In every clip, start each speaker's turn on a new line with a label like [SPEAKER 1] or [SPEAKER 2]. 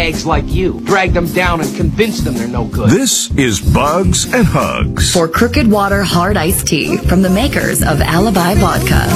[SPEAKER 1] scumbags like you. Drag them down and convince them they're no good.
[SPEAKER 2] This is Bugs and Hugs.
[SPEAKER 3] For Crooked Water Hard Iced Tea from the makers of Alibi Vodka.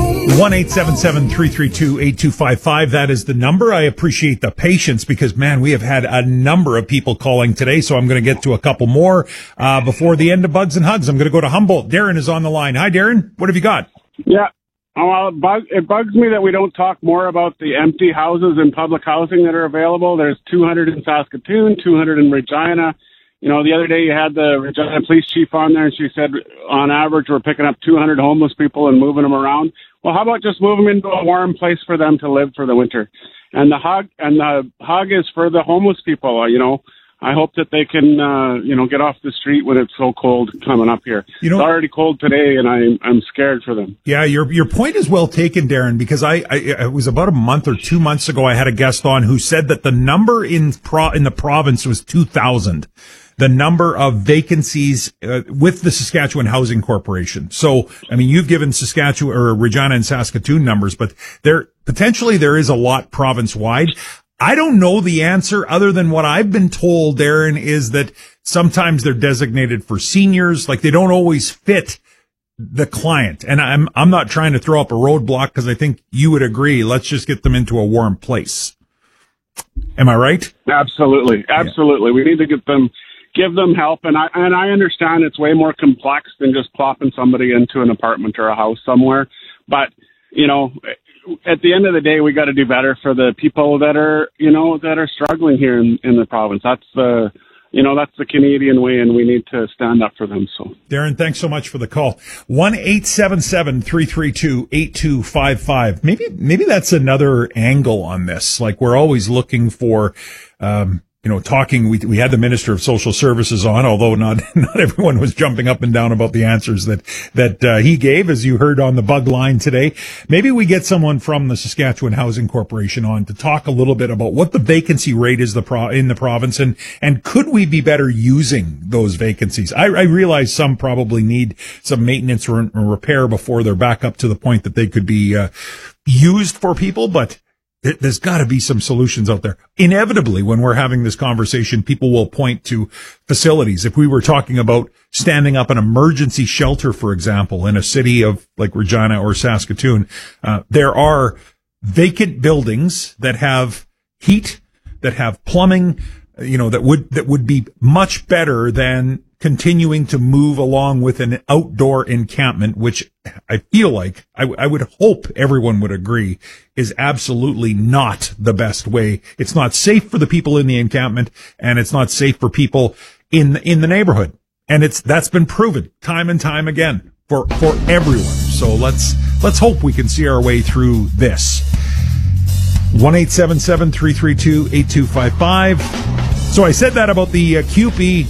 [SPEAKER 4] 1-877-332-8255. That is the number. I appreciate the patience because, man, we have had a number of people calling today, so I'm going to get to a couple more before the end of Bugs and Hugs. I'm going to go to Humboldt. Darren is on the line. Hi, Darren. What have you got?
[SPEAKER 5] Yeah. Well, it bugs me that we don't talk more about the empty houses in public housing that are available. There's 200 in Saskatoon, 200 in Regina. You know, the other day you had the Regina police chief on there, and she said, on average, we're picking up 200 homeless people and moving them around. Well, how about just move them into a warm place for them to live for the winter? And the hug is for the homeless people. You know, I hope that they can, get off the street when it's so cold coming up here. You know, it's already cold today, and I'm scared for them.
[SPEAKER 4] Yeah, your point is well taken, Darren, because it was about a month or 2 months ago I had a guest on who said that the number in the province was 2,000. The number of vacancies with the Saskatchewan Housing Corporation. So, I mean, you've given Saskatchewan or Regina and Saskatoon numbers, but there is a lot province-wide. I don't know the answer other than what I've been told, Darren, is that sometimes they're designated for seniors, like they don't always fit the client. And I'm not trying to throw up a roadblock because I think you would agree. Let's just get them into a warm place. Am I right?
[SPEAKER 5] Absolutely. Yeah. We need to give them help. And I understand it's way more complex than just plopping somebody into an apartment or a house somewhere. But, you know, at the end of the day, we got to do better for the people that are struggling here in the province. That's the Canadian way, and we need to stand up for them. So,
[SPEAKER 4] Darren, thanks so much for the call. 1-877-332-8255. Maybe that's another angle on this. Like, we're always looking for, talking. We had the Minister of Social Services on, although not everyone was jumping up and down about the answers that he gave, as you heard on the bug line today. Maybe we get someone from the Saskatchewan Housing Corporation on to talk a little bit about what the vacancy rate is in the province, and could we be better using those vacancies? I realize some probably need some maintenance or repair before they're back up to the point that they could be used for people, but there's got to be some solutions out there. Inevitably, when we're having this conversation, people will point to facilities. If we were talking about standing up an emergency shelter, for example, in a city of like Regina or Saskatoon, there are vacant buildings that have heat, that have plumbing, that would be much better than continuing to move along with an outdoor encampment, which I feel like I would hope everyone would agree is absolutely not the best way. It's not safe for the people in the encampment, and it's not safe for people in the neighborhood. And that's been proven time and time again for everyone. So let's hope we can see our way through this. 1-877-332-8255. So I said that about the CUPE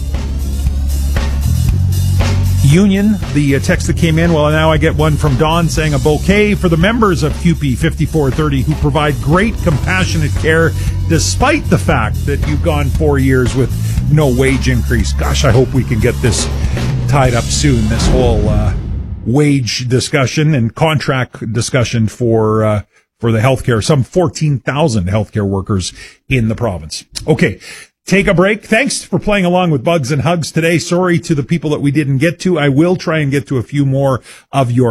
[SPEAKER 4] union, the text that came in. Well, now I get one from Don saying a bouquet for the members of CUPE 5430 who provide great compassionate care despite the fact that you've gone 4 years with no wage increase. Gosh, I hope we can get this tied up soon, this whole wage discussion and contract discussion for the healthcare, some 14,000 healthcare workers in the province. Okay. Take a break. Thanks for playing along with Bugs and Hugs today. Sorry to the people that we didn't get to. I will try and get to a few more of your